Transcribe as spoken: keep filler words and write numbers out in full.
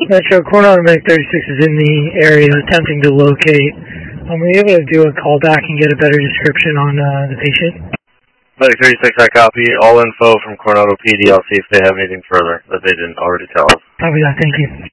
Metro, Coronado Medic thirty-six is in the area attempting to locate. Um, were you able to do a call back and get a better description on uh, the patient? Medic thirty-six, I copy. All info from Coronado P D. I'll see if they have anything further that they didn't already tell us. Copy that, thank you.